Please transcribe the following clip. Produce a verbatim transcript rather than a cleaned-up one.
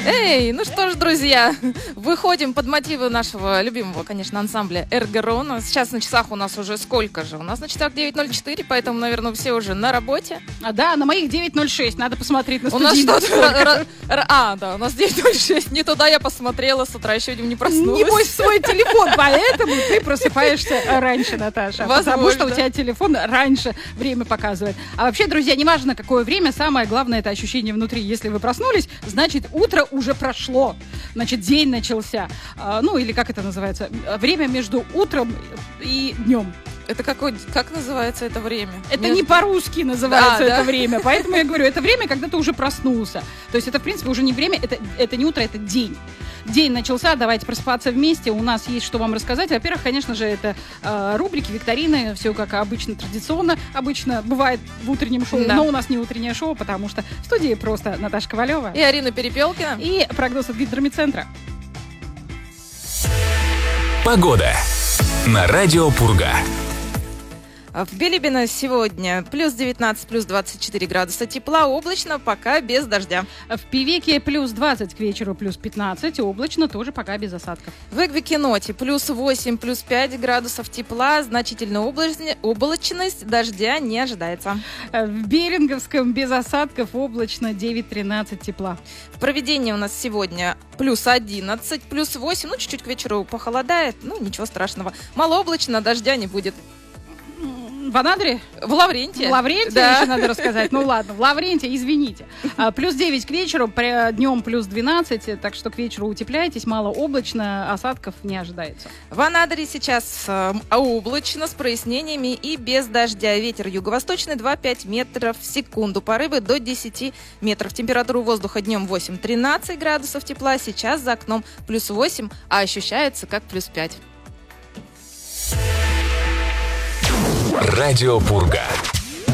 Эй, ну что ж, друзья, выходим под мотивы нашего любимого, конечно, ансамбля Эргерон. Сейчас на часах у нас уже сколько же? У нас на часах девять ноль четыре, поэтому, наверное, все уже на работе. А, да, на моих девять ноль шесть, надо посмотреть на У нас студийный. что-то... А, да, у нас девять ноль шесть. Не туда я посмотрела, с утра еще, видимо, не проснулась. Небось, свой телефон, поэтому ты просыпаешься раньше, Наташа. Возможно. Потому что у тебя телефон раньше время показывает. А вообще, друзья, неважно, какое время, самое главное — это ощущение внутри. Если вы проснулись, значит, утро уже прошло. Значит, день начался. А, ну, или как это называется? Время между утром и днем. Это какой, как называется это время? Это Между... не по-русски называется да, это да. время. Поэтому я говорю, это время, когда ты уже проснулся. То есть это, в принципе, уже не время, это, это не утро, это день. День начался, давайте просыпаться вместе. У нас есть что вам рассказать. Во-первых, конечно же, это э, рубрики, викторины, все как обычно, традиционно. Обычно бывает в утреннем шоу, да. но у нас не утреннее шоу, потому что в студии просто Наташа Ковалева. И Арина Перепелкина. И прогноз от гидромедцентра. Погода на радио Пурга. В Билибино сегодня плюс девятнадцать, плюс двадцать четыре градуса тепла, облачно, пока без дождя. В Певеке плюс двадцать к вечеру, плюс пятнадцать, облачно, тоже пока без осадков. В Эквикеноте плюс восемь, плюс пять градусов тепла, значительная облачность, облачность, дождя не ожидается. В Беринговском без осадков, облачно, девять-тринадцать тепла. В Провидении у нас сегодня плюс одиннадцать, плюс восемь, ну чуть-чуть к вечеру похолодает, ну ничего страшного. Малооблачно, дождя не будет. В Анадыре? В Лаврентии. В Лаврентии да. еще надо рассказать. Ну ладно, в Лаврентии, извините. А, плюс девять к вечеру, днем плюс двенадцать, так что к вечеру утепляйтесь, малооблачно, осадков не ожидается. В Анадыре сейчас э, облачно, с прояснениями и без дождя. Ветер юго-восточный два-пять метров в секунду. Порывы до десять метров. Температура воздуха днем восемь-тринадцать градусов тепла. Сейчас за окном плюс восемь, а ощущается как плюс пять. Радио Пурга.